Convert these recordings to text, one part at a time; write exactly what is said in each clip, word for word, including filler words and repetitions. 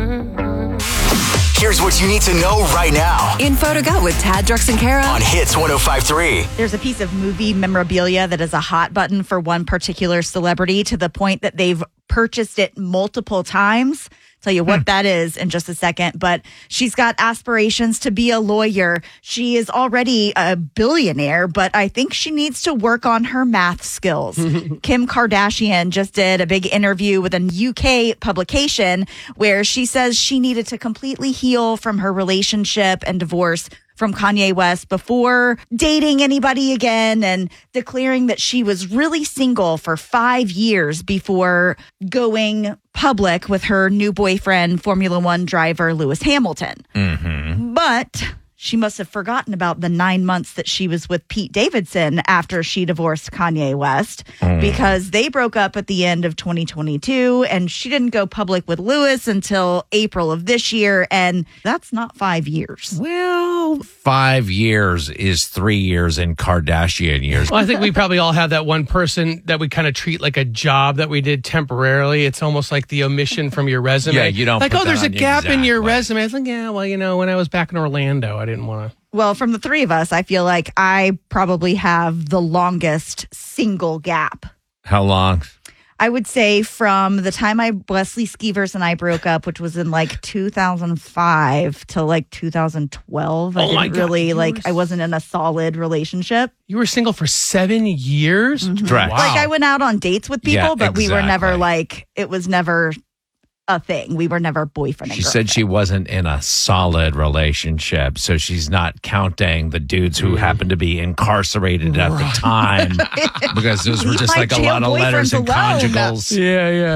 Here's what you need to know right now. Info to go with Tad, Drex, and Kara on Hits one oh five point three. There's a piece of movie memorabilia that is a hot button for one particular celebrity to the point that they've purchased it multiple times. Tell you what that is in just a second. But she's got aspirations to be a lawyer. She is already a billionaire, but I think she needs to work on her math skills. Kim Kardashian just did a big interview with a U K publication where she says she needed to completely heal from her relationship and divorce from Kanye West before dating anybody again, and declaring that she was really single for five years before going public with her new boyfriend, Formula One driver Lewis Hamilton. Mm-hmm. But she must have forgotten about the nine months that she was with Pete Davidson after she divorced Kanye West, mm. because they broke up at the end of twenty twenty-two, and she didn't go public with Lewis until April of this year, and that's not five years. Well, five years is three years in Kardashian years. Well, I think we probably all have that one person that we kind of treat like a job that we did temporarily. It's almost like the omission from your resume. Yeah, you don't like, put oh, there's that a on gap exactly. in your resume. I was like, yeah, well, you know, when I was back in Orlando, I didn't want to. Well, from the three of us, I feel like I probably have the longest single gap. How long? I would say from the time I Wesley Skeevers and I broke up, which was in like two thousand five to like two thousand twelve. I Oh my didn't God, really you like, were- I wasn't in a solid relationship. You were single for seven years? Mm-hmm. Correct. Wow. Like I went out on dates with people, Yeah, but we were never exactly. like, it was never a thing. We were never boyfriend and She girlfriend. said she wasn't in a solid relationship, so she's not counting the dudes who happened to be incarcerated at the time, because those were Leave just my like a jail lot of letters and boyfriends alone. conjugals. Yeah,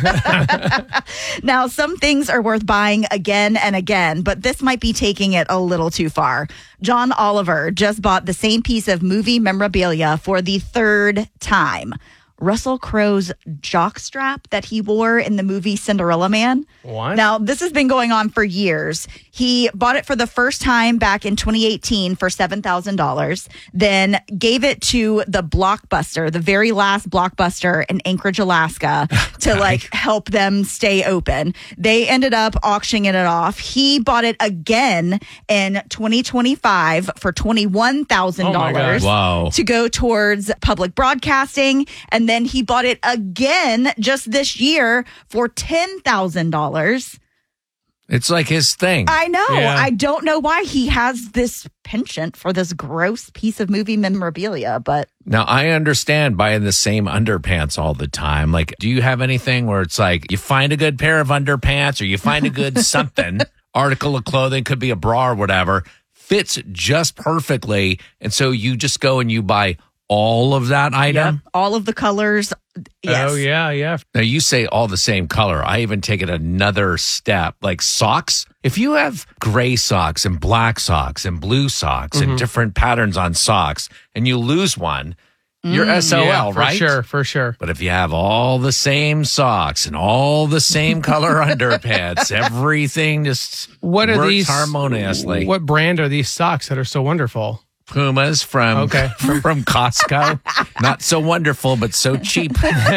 yeah, yeah. Now, some things are worth buying again and again, but this might be taking it a little too far. John Oliver just bought the same piece of movie memorabilia for the third time. Russell Crowe's jockstrap that he wore in the movie Cinderella Man. What? Now, this has been going on for years. He bought it for the first time back in twenty eighteen for seven thousand dollars, then gave it to the Blockbuster, the very last Blockbuster in Anchorage, Alaska, to like help them stay open. They ended up auctioning it off. He bought it again in twenty twenty-five for twenty-one thousand dollars Oh my Wow. to go towards public broadcasting. And then he bought it again just this year for ten thousand dollars. It's like his thing. I know. Yeah. I don't know why he has this penchant for this gross piece of movie memorabilia, but Now, I understand buying the same underpants all the time. Like, do you have anything where it's like you find a good pair of underpants or you find a good something, article of clothing, could be a bra or whatever, fits just perfectly. And so you just go and you buy all of that item? yep, all of the colors. Yes. Oh, yeah, yeah. Now, you say all the same color. I even take it another step, like socks. If you have gray socks and black socks and blue socks Mm-hmm. and different patterns on socks, and you lose one, you're Mm. S O L, Yeah, for right? sure, for sure. But if you have all the same socks and all the same color underpants, everything just What are works these harmoniously. What brand are these socks that are so wonderful? Pumas from Okay. from, from Costco. Not so wonderful, but so cheap.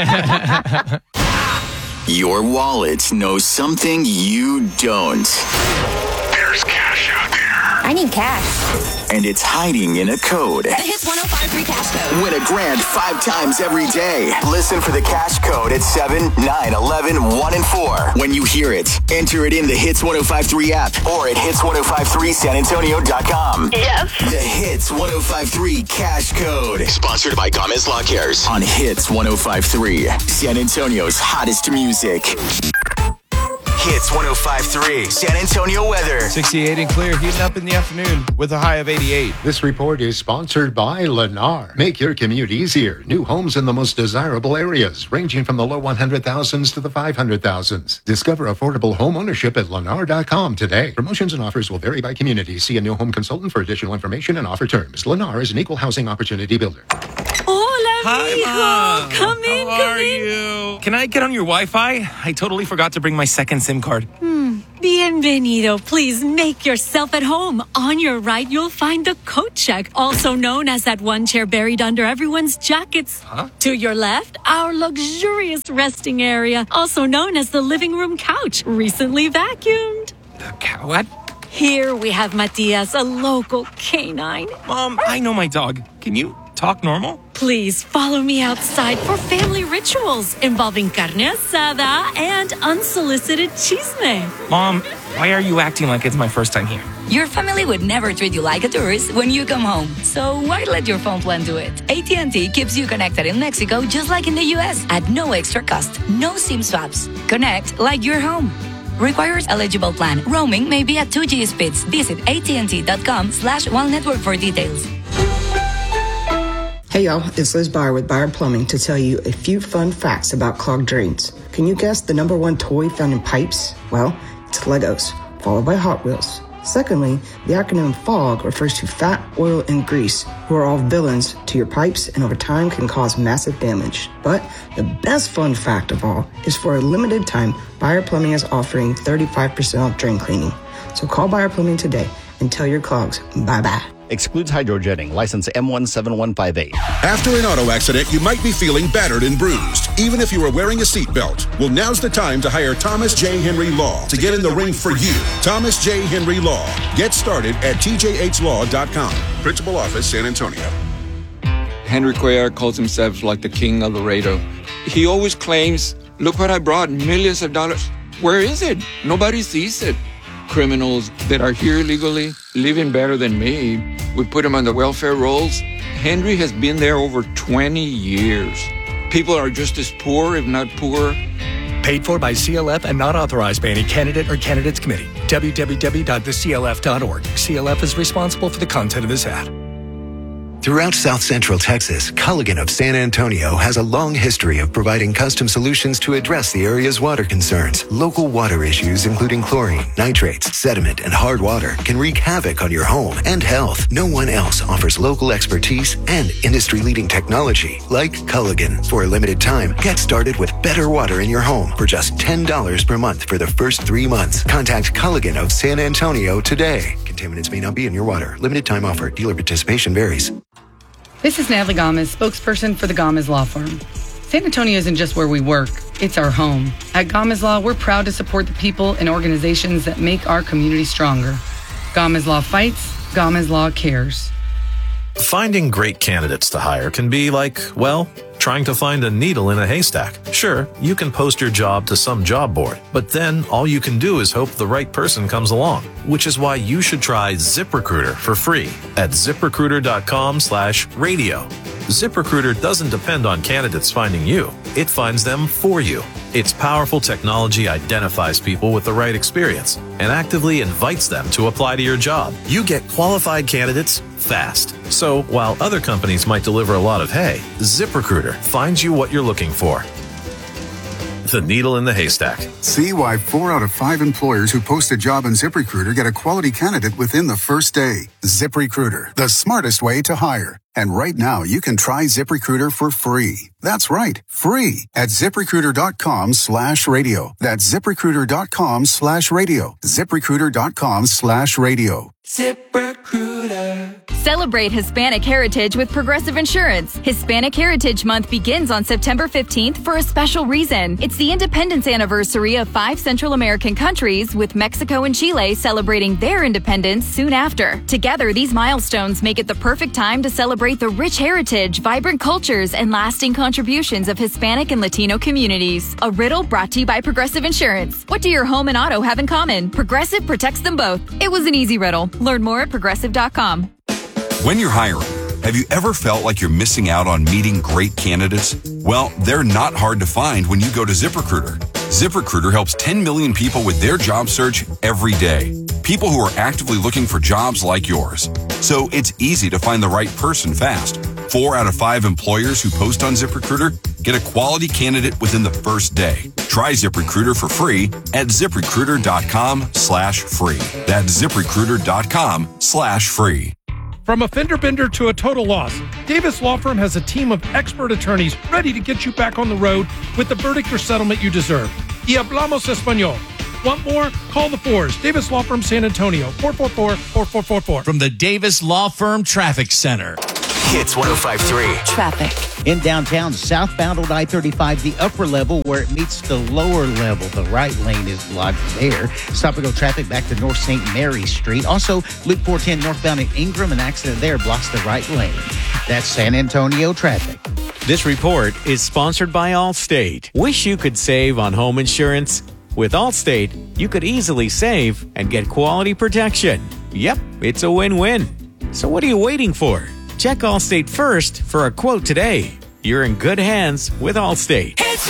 Your wallet knows something you don't. There's cash out there. I need cash. And it's hiding in a code. The Hits one oh five point three cash code. Win a grand five times every day. Listen for the cash code at seven, nine, eleven, one, and four. When you hear it, enter it in the Hits one oh five point three app or at hits ten fifty-three san antonio dot com. Yes. The Hits one oh five point three cash code. Sponsored by Gomez Lawn Cares on Hits one oh five point three. San Antonio's hottest music. Hits one oh five point three. San Antonio weather. sixty-eight and clear, heating up in the afternoon with a high of eighty-eight. This report is sponsored by Lennar. Make your commute easier. New homes in the most desirable areas, ranging from the low one hundred thousands to the five hundred thousands. Discover affordable home ownership at lennar dot com today. Promotions and offers will vary by community. See a new home consultant for additional information and offer terms. Lennar is an equal housing opportunity builder. Hola, Hi, mijo. Mom. Come in, How come are in. you? Can I get on your Wi-Fi? I totally forgot to bring my second SIM card. Bienvenido. Please make yourself at home. On your right, you'll find the coat check, also known as that one chair buried under everyone's jackets. Huh? To your left, our luxurious resting area, also known as the living room couch, recently vacuumed. The cow? What? Here we have Matias, a local canine. Mom, I know my dog. Can you talk normal? Please follow me outside for family rituals involving carne asada and unsolicited chisme. Mom, why are you acting like it's my first time here? Your family would never treat you like a tourist when you come home. So why let your phone plan do it? A T and T keeps you connected in Mexico just like in the U S at no extra cost. No SIM swaps. Connect like you're home. Requires eligible plan. Roaming may be at two G speeds. Visit att.com slash one network for details. Hey y'all, it's Liz Byer with Byer Plumbing to tell you a few fun facts about clogged drains. Can you guess the number one toy found in pipes? Well, it's Legos, followed by Hot Wheels. Secondly, the acronym FOG refers to fat, oil, and grease, who are all villains to your pipes and over time can cause massive damage. But the best fun fact of all is for a limited time, Byer Plumbing is offering thirty-five percent off drain cleaning. So call Byer Plumbing today and tell your clogs bye-bye. Excludes hydrojetting. License M one seven one five eight. After an auto accident, you might be feeling battered and bruised, even if you are wearing a seatbelt. Well, now's the time to hire Thomas J. Henry Law to get in the ring for you. Thomas J. Henry Law. Get started at T J H law dot com. Principal Office, San Antonio. Henry Cuellar calls himself like the king of Laredo. He always claims, look what I brought, millions of dollars. Where is it? Nobody sees it. Criminals that are here legally, living better than me. We put them on the welfare rolls. Henry has been there over twenty years. People are just as poor, if not poorer. Paid for by C L F and not authorized by any candidate or candidates committee. w w w dot the c l f dot org. C L F is responsible for the content of this ad. Throughout South Central Texas, Culligan of San Antonio has a long history of providing custom solutions to address the area's water concerns. Local water issues, including chlorine, nitrates, sediment, and hard water, can wreak havoc on your home and health. No one else offers local expertise and industry-leading technology like Culligan. For a limited time, get started with better water in your home for just ten dollars per month for the first three months. Contact Culligan of San Antonio today. Contaminants may not be in your water. Limited time offer. Dealer participation varies. This is Natalie Gomez, spokesperson for the Gomez Law Firm. San Antonio isn't just where we work, it's our home. At Gomez Law, we're proud to support the people and organizations that make our community stronger. Gomez Law fights, Gomez Law cares. Finding great candidates to hire can be like, well, trying to find a needle in a haystack. Sure, you can post your job to some job board, but then all you can do is hope the right person comes along, which is why you should try ZipRecruiter for free at ZipRecruiter.com slash radio. ZipRecruiter doesn't depend on candidates finding you. It finds them for you. Its powerful technology identifies people with the right experience and actively invites them to apply to your job. You get qualified candidates fast. So while other companies might deliver a lot of hay, ZipRecruiter finds you what you're looking for. The needle in the haystack. See why four out of five employers who post a job on ZipRecruiter get a quality candidate within the first day. ZipRecruiter, the smartest way to hire. And right now, you can try ZipRecruiter for free. That's right, free at ZipRecruiter.com slash radio. That's ZipRecruiter.com slash radio. ZipRecruiter.com slash radio. ZipRecruiter. Celebrate Hispanic Heritage with Progressive Insurance. Hispanic Heritage Month begins on September fifteenth for a special reason. It's the independence anniversary of five Central American countries, with Mexico and Chile celebrating their independence soon after. Together, these milestones make it the perfect time to celebrate the rich heritage, vibrant cultures, and lasting contributions of Hispanic and Latino communities. A riddle brought to you by Progressive Insurance. What do your home and auto have in common? Progressive protects them both. It was an easy riddle. Learn more at progressive dot com. When you're hiring, have you ever felt like you're missing out on meeting great candidates? Well, they're not hard to find when you go to ZipRecruiter. ZipRecruiter helps ten million people with their job search every day. People who are actively looking for jobs like yours. So it's easy to find the right person fast. Four out of five employers who post on ZipRecruiter get a quality candidate within the first day. Try ZipRecruiter for free at ZipRecruiter.com slash free. That's ZipRecruiter.com slash free. From a fender bender to a total loss, Davis Law Firm has a team of expert attorneys ready to get you back on the road with the verdict or settlement you deserve. Y hablamos español. Want more? Call the fours. Davis Law Firm San Antonio, four four four, four four four four. From the Davis Law Firm Traffic Center. Hits one oh five three. Traffic. In downtown, southbound on I thirty-five, the upper level where it meets the lower level. The right lane is blocked there. Stop and go traffic back to North Saint Mary Street. Also, Loop four ten northbound in Ingram, an accident there blocks the right lane. That's San Antonio traffic. This report is sponsored by Allstate. Wish you could save on home insurance? With Allstate, you could easily save and get quality protection. Yep, it's a win-win. So what are you waiting for? Check Allstate first for a quote today. You're in good hands with Allstate. Hits